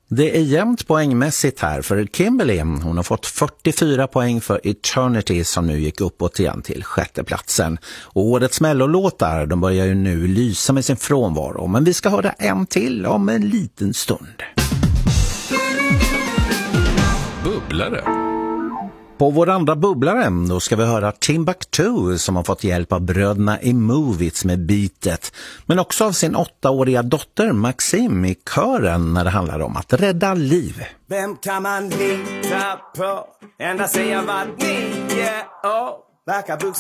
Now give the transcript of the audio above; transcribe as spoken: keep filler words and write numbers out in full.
Det är jämnt poängmässigt här för Kimberly. Hon har fått fyrtiofyra poäng för Eternity som nu gick uppåt igen till sjätte platsen. Och årets mellolåtar, de börjar ju nu lysa med sin frånvaro. Men vi ska höra en till om en liten stund. Bubblare. På vår andra bubblare då ska vi höra Timbuktu som har fått hjälp av bröderna i Movits med beatet. Men också av sin åttaåriga dotter Maxime i kören när det handlar om att rädda liv. Vem kan man lita på? Ända säga vad ni är och verkar